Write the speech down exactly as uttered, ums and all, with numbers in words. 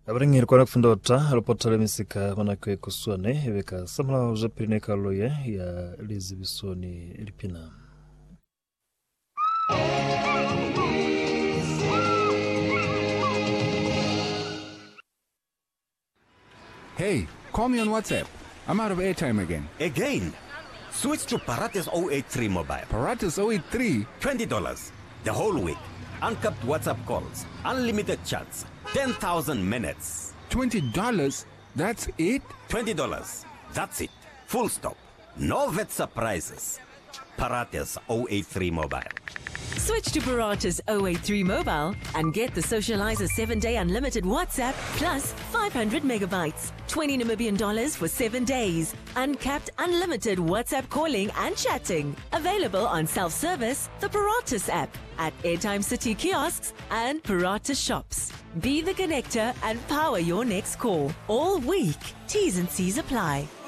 Abringir kwa kufundota alipotale misika manakwe kuswane eveka samla ujapirine kaloye ya lizi bisoni lipina. Hey, call me on WhatsApp. I'm out of airtime again. Again? Switch to Paratus zero eight three mobile. Paratus zero eight three? twenty dollars. The whole week. Uncapped WhatsApp calls. Unlimited chats. ten thousand minutes. twenty dollars? That's it? twenty dollars. That's it. Full stop. No vet surprises. Paratus zero eight three mobile. Switch to Paratus zero eight three mobile and get the Socializer seven day unlimited WhatsApp plus five hundred megabytes. twenty Namibian dollars for seven days. Uncapped unlimited WhatsApp calling and chatting. Available on self-service, the Paratus app, at Airtime City kiosks and Paratus shops. Be the connector and power your next call. All week. T's and C's apply.